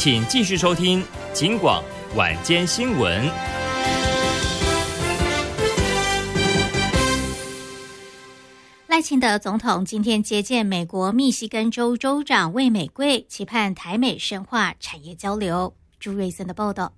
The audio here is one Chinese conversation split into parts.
请继续收听警广晚间新闻。 赖清德总统今天接见美国密西根州州长魏美贵，期盼台美深化产业交流。朱瑞森的报道。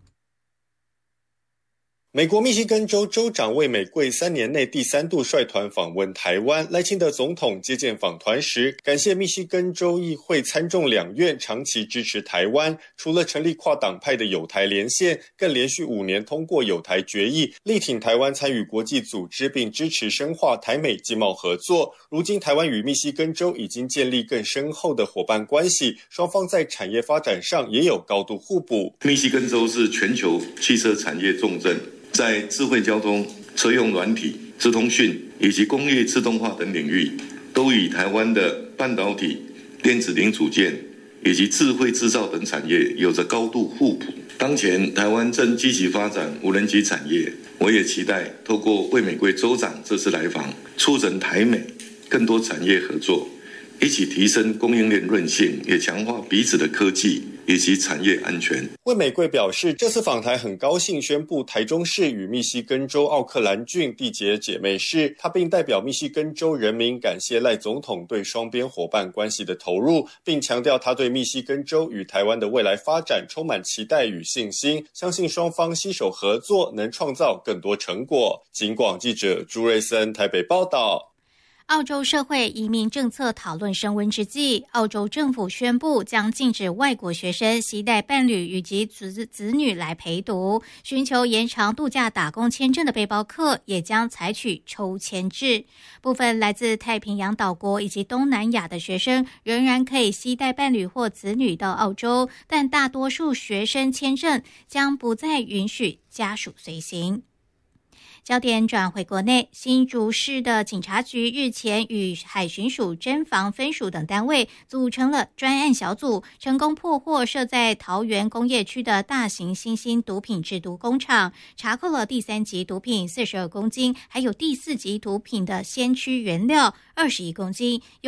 美国密西根州州长魏美贵3年内第3度率团访问台湾，赖清德总统接见访团时，感谢密西根州议会参众两院长期支持台湾，除了成立跨党派的友台连线，更连续5年通过友台决议，力挺台湾参与国际组织，并支持深化台美经贸合作。如今台湾与密西根州已经建立更深厚的伙伴关系，双方在产业发展上也有高度互补。 密西根州是全球汽车产业重镇，在智慧交通、车用软体、资通讯以及工业自动化等领域，都与台湾的半导体、电子零组件以及智慧制造等产业有着高度互补。当前台湾正积极发展无人机产业，我也期待透过魏美贵州长这次来访，促成台美更多产业合作，一起提升供应链韧性，也强化彼此的科技以及产业安全。 魏美贵表示，这次访台很高兴宣布台中市与密西根州奥克兰郡缔结姐妹市，他并代表密西根州人民感谢赖总统对双边伙伴关系的投入，并强调他对密西根州与台湾的未来发展充满期待与信心，相信双方携手合作能创造更多成果。警广记者朱瑞森台北报道。 澳洲社会移民政策讨论升温之际，澳洲政府宣布将禁止外国学生携带伴侣以及子女来陪读，寻求延长度假打工签证的背包客也将采取抽签制。部分来自太平洋岛国以及东南亚的学生仍然可以携带伴侣或子女到澳洲，但大多数学生签证将不再允许家属随行。焦点转回国内，新竹市的警察局日前与海巡署、侦防分署等单位组成了专案小组，成功破获设在桃园工业区的大型新兴毒品制毒工厂，查扣了第3级毒品42公斤，还有第4级毒品的先驱原料21公斤。